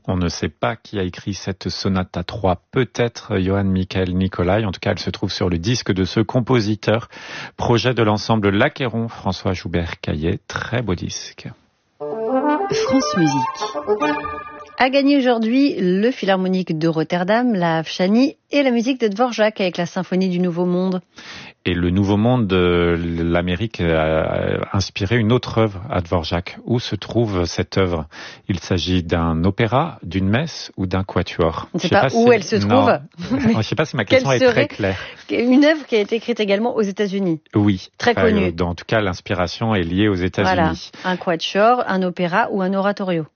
On ne sait pas qui a écrit cette sonate à 3, peut-être Johann Michael Nicolai. En tout cas, elle se trouve sur le disque de ce compositeur, projet de l'ensemble L'Achéron, François Joubert-Caillet. Très beau disque. France Musique. A gagné aujourd'hui le Philharmonique de Rotterdam, la Afshani et la musique de Dvorak avec la Symphonie du Nouveau Monde. Et le Nouveau Monde, l'Amérique a inspiré une autre œuvre à Dvorak. Où se trouve cette œuvre? Il s'agit d'un opéra, d'une messe ou d'un quatuor? Je ne sais pas où elle se trouve. Je ne sais pas si ma question est très claire. Une œuvre qui a été écrite également aux États-Unis. Oui. Très connue. En tout cas, l'inspiration est liée aux États-Unis. Voilà. Un quatuor, un opéra ou un oratorio.